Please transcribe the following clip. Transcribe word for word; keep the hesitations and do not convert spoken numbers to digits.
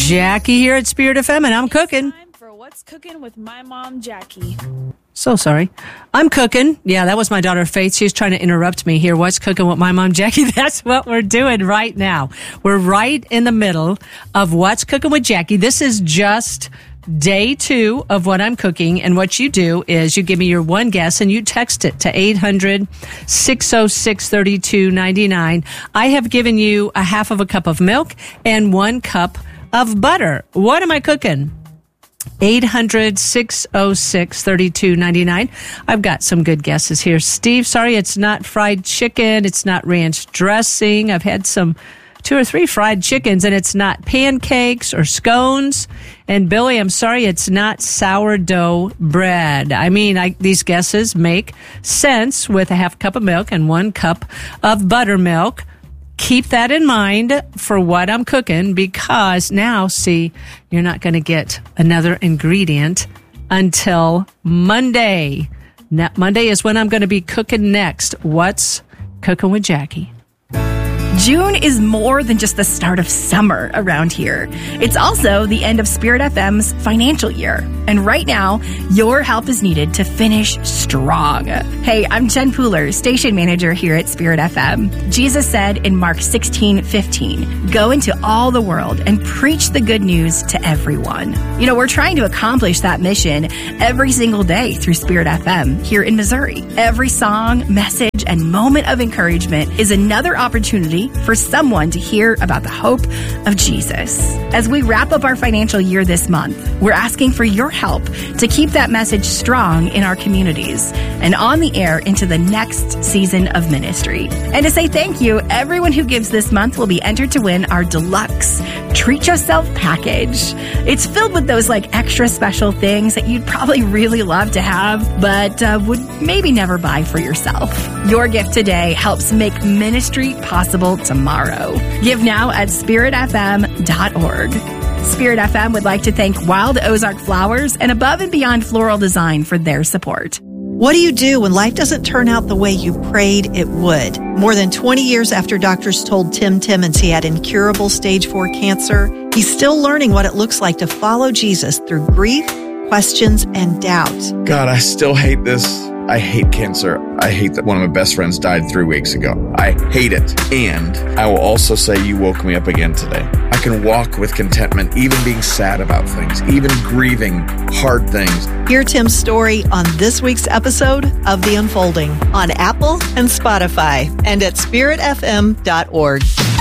Jackie here at Spirit F M, and I'm cooking. Time for What's Cooking with my mom, Jackie. So sorry. I'm cooking. Yeah, that was my daughter, Faith. She's trying to interrupt me here. What's Cooking with my mom, Jackie? That's what we're doing right now. We're right in the middle of What's Cooking with Jackie. This is just day two of what I'm cooking. And what you do is you give me your one guess and you text it to eight hundred, six oh six, three two nine nine. I have given you a half of a cup of milk and one cup of butter. What am I cooking? eight hundred, six oh six, three two nine nine. I've got some good guesses here. Steve, sorry, it's not fried chicken. It's not ranch dressing. I've had some two or three fried chickens, and it's not pancakes or scones. And Billy, I'm sorry, it's not sourdough bread. I mean, I, these guesses make sense with a half cup of milk and one cup of buttermilk. Keep that in mind for what I'm cooking, because now, see, you're not going to get another ingredient until Monday. Now, Monday is when I'm going to be cooking next. What's Cooking with Jackie? June is more than just the start of summer around here. It's also the end of Spirit F M's financial year. And right now, your help is needed to finish strong. Hey, I'm Jen Pooler, station manager here at Spirit F M. Jesus said in Mark sixteen fifteen, go into all the world and preach the good news to everyone. You know, we're trying to accomplish that mission every single day through Spirit F M here in Missouri. Every song, message, and moment of encouragement is another opportunity for someone to hear about the hope of Jesus. As we wrap up our financial year this month, we're asking for your help to keep that message strong in our communities and on the air into the next season of ministry. And to say thank you, everyone who gives this month will be entered to win our deluxe Treat Yourself package. It's filled with those like extra special things that you'd probably really love to have, but uh, would maybe never buy for yourself. Your gift today helps make ministry possible tomorrow. Give now at spirit f m dot org. Spirit F M would like to thank Wild Ozark Flowers and Above and Beyond Floral Design for their support. What do you do when life doesn't turn out the way you prayed it would? More than twenty years after doctors told Tim Timmons he had incurable stage four cancer, he's still learning what it looks like to follow Jesus through grief, questions, and doubt. God, I still hate this. I hate cancer. I hate that one of my best friends died three weeks ago. I hate it. And I will also say you woke me up again today. I can walk with contentment, even being sad about things, even grieving hard things. Hear Tim's story on this week's episode of The Unfolding on Apple and Spotify and at spirit f m dot org.